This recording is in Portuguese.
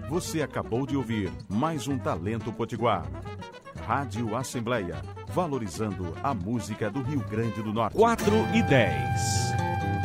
Você acabou de ouvir mais um Talento Potiguar. Rádio Assembleia, valorizando a música do Rio Grande do Norte. 4:10.